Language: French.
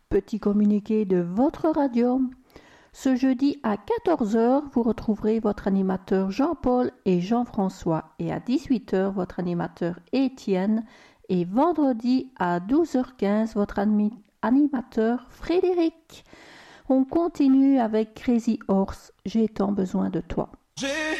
Petit communiqué de votre radio. Ce jeudi à 14 heures, vous retrouverez votre animateur Jean-Paul et Jean-François et à 18 heures, votre animateur Étienne et vendredi à 12h15, votre animateur Frédéric. On continue avec Crazy Horse, J'ai tant besoin de toi.